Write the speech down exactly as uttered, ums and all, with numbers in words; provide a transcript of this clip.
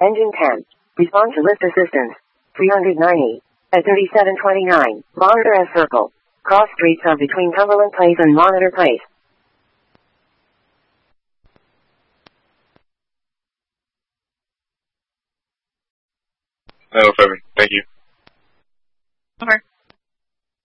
Engine ten. Respond to lift assistance. three hundred ninety. At thirty-seven twenty-nine. Monitor S circle. Cross streets are between Cumberland Place and Monitor Place. No, further. Thank you. Over.